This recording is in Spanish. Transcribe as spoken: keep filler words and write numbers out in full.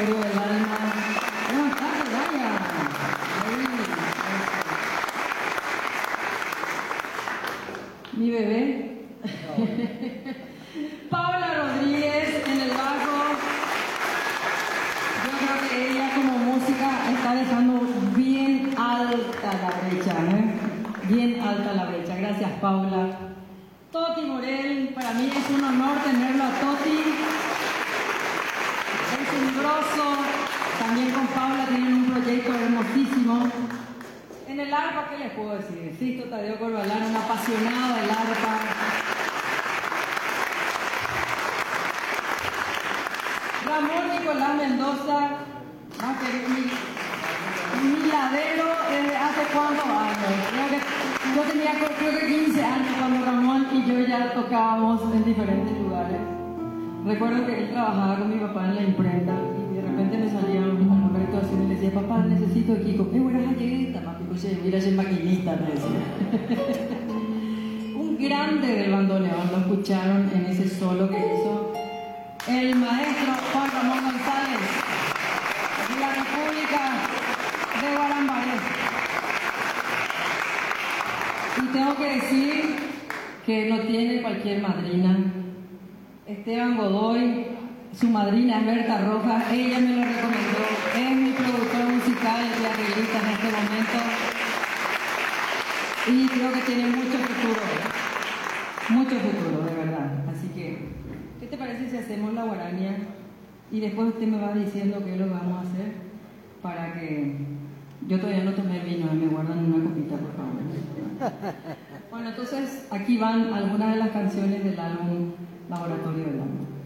Laboratorio del Alma. ¿Cómo estás, Soraya? Ahí. Mi bebé. Paula Rodríguez en el bajo. Yo creo que ella como música está dejando bien alta la brecha, ¿eh? Bien alta la brecha. Gracias, Paula. Toti Morel, para mí es un honor tenerlo a Toti. Es un grosso. También con Paula tienen un proyecto hermosísimo. En el arpa, ¿qué les puedo decir? Sisto Tadeo Corbalán, un apasionado del arpa. Ramón Nicolás Mendoza, más que un miladero desde hace cuántos años. Creo que yo tenía creo que quince años cuando Ramón y yo ya tocábamos en diferentes lugares. Recuerdo que él trabajaba con mi papá en la imprenta y de repente me salía una actuación y le decía, papá, necesito equipo. ¡Eh, buenas galletas! Mira, soy maquinista, me decía. Un grande del bandoneón, lo escucharon en ese solo que hizo el maestro Juan Ramón González de la República de Guarambaré. Y tengo que decir que no tiene cualquier madrina. Esteban Godoy, su madrina es Berta Rojas, ella me lo recomendó, es mi productor musical y arreglista en este momento. Y creo que tiene mucho futuro, mucho futuro, de verdad. Así que, ¿qué te parece si hacemos la guaraña? Y después usted me va diciendo qué es lo que vamos a hacer para que... Yo todavía no tomé vino, me guardan una copita, por favor. Bueno, entonces aquí van algunas de las canciones del álbum Laboratorio del Alma.